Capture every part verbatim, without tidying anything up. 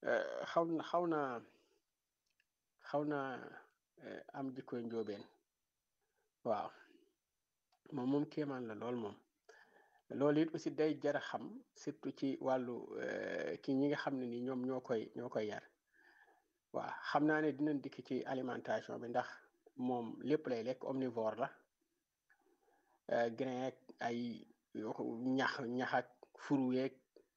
xaw na xaw naa xaw naa am jikkoy njóobeen waaw moom moom kéemaan la lool moom loolu it aussi day jar a xam surtout ci wàllu ki ñi nga xam ne ni ñoom ñoo koy ñoo koy yar waaw xam naa ne dinañ dikk ci alimentation bi ndax moom lépp lay lekk omnivore la grain ak ay ñax ñax ak furu yeeg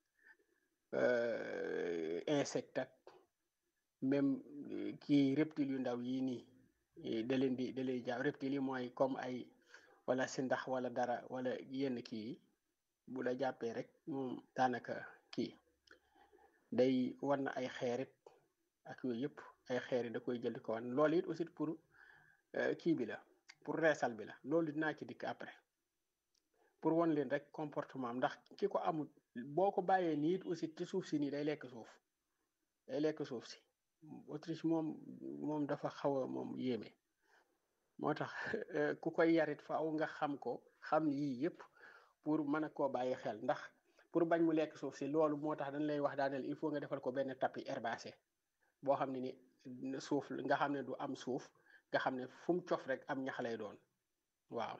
insecte ak même kii reptile yu ndaw yii nii da leen di da leen jaaw reptile yi mooy comme ay wala si ndax wala dara wala yenn kii yi bu la jàppee rek moom daanaka kii day wan na ay xeerit ak yooyu yëpp ay xeer yi da koy jël di ko wan loolu it aussi pour kii bi la pour reesal bi la loolu dinaa ci dikk après pour wan leen rek comportement am ndax ki ko amul boo ko bàyyee nii it aussi ci suuf si nii day lekk suuf day lekk suuf si Autriche moom moom dafa xaw a moom yéeme moo tax ku koy yarit faaw nga xam ko xam yii yëpp pour mën a koo bàyyi xel ndax pour bañ mu lekk suuf si loolu moo tax dañ lay wax daaneel il faut nga defal ko benn tapis herbacé boo xam ne ni suuf nga xam ne du am suuf nga xam ne fu mu cof rek am ñax lay doon waaw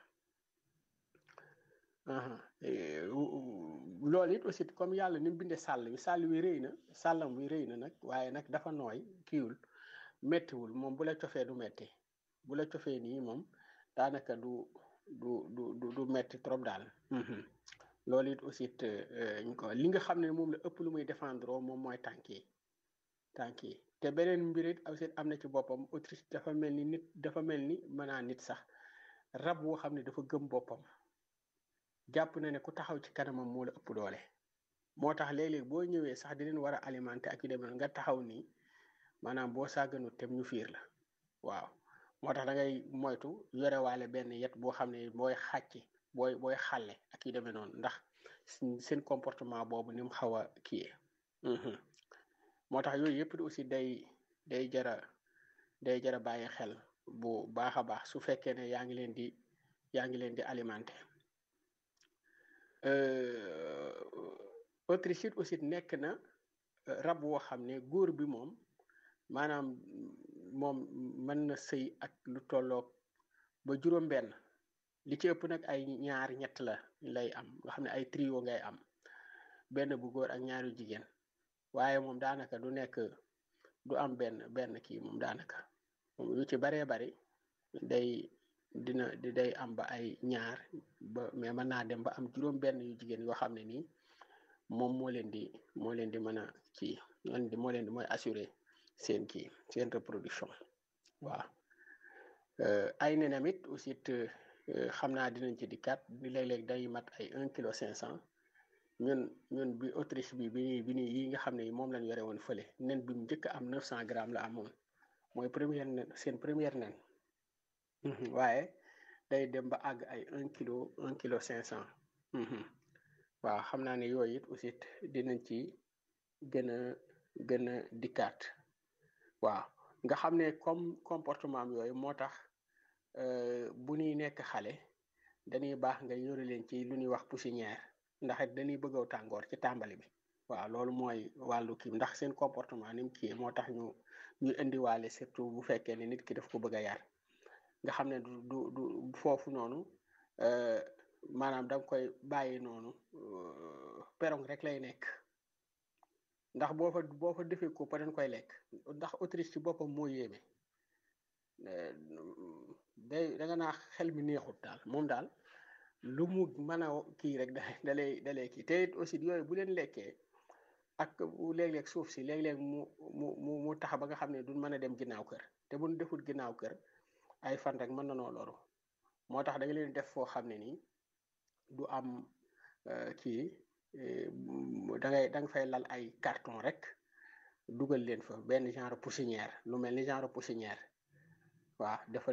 loolu it aussi comme yàlla ni mu bindee sàll wi sàll wi rëy na sàllam wi rëy na nag waaye nag dafa nooy kiiwul méttiwul moom bu la cofee du metti bu la cofee nii moom daanaka du du du du metti trop daal loolu it aussi ñu ko li nga xam ne moom la ëpp lu muy défendre moom mooy tànk yi tànk yi te beneen mbir it aussi am na ci boppam Autriche dafa mel ni nit dafa mel ni mënaa nit sax rab woo xam ne dafa gëm boppam jàpp na ne ku taxaw ci kanamam moo la ëpp doole moo tax léeg-léeg boo ñëwee sax di leen war a alimenter ak yu demee nga taxaw nii maanaam boo sàgganut tem ñu fiir la waaw moo tax da ngay moytu yorewaale benn yet boo xam ne booy xàcc booy booy xàlle ak yu demee noonu ndax seen comportement boobu ni mu xaw a kiyee moo tax yooyu yëpp aussi day day jara day jara bàyyi xel bu baax a baax su fekkee ne yaa ngi leen di yaa ngi leen di alimenter Autriche it aussi nekk na rab woo xam ne góor bi moom maanaam moom mën na sëy ak lu tolloog ba juróom-benn li ci ëpp nag ay ñaar ñett la lay am nga xam ne ay trio ngay am benn bu góor ak ñaari jigéen waaye moom daanaka du nekk du am benn benn kii moom daanaka moom yu ci baree bari day dina di day am ba ay ñaar ba mais mën naa dem ba am juróom benn yu jigéen yoo xam ne nii moom moo leen di moo leen di mën a kii moo leen di mooy assurer seen kii seen reproduction waaw ay nenam it aussi xam naa dinañ ci dikkaat di léeg-léeg day mat ay un kilo cinq cent ñun ñun bi Autriche bi bi bi nii yi nga xam ne moom lañ yore woon fële nen bi mu njëkk am neuf cent grammes la amoon mooy première nen seen première nen waaye day dem ba àgg ay un kilo un kilo cinq cent waaw xam naa ne yooyu it aussi dinañ ci gën a gën a dikkaat waaw nga xam ne comme comportement am yooyu moo tax bu ñuy nekk xale dañuy baax nga yore leen ci lu ñuy wax poussinière ndax it dañuy bëggaw tàngoor ci tàmbali bi waaw loolu mooy wàllu kii ndax seen comportement ni mu kii moo tax ñu ñu indiwaale surtout bu fekkee ne nit ki daf ko bëgg a yar nga xam ne du du du foofu noonu maanaam da nga koy bàyyi noonu perong rek lay nekk ndax boo fa boo fa defee ko dañ koy lekk ndax Autriche ci boppam moo yéeme day da nga naa xel mi neexut daal moom daal lu mu mën a kii rek da da lay da lay kii te aussi yooyu bu leen lekkee ak léeg-léeg suuf si léeg-léeg mu mu mu mu tax ba nga xam ne duñ mën a dem ginnaaw kër te buñ deful ginnaaw kër ay fan rek mën na noo loru moo tax da nga leen def foo xam ne nii du am kii da ngay da nga fay lal ay carton rek dugal leen fa benn genre poussinière lu mel ni genre poussinière waaw defal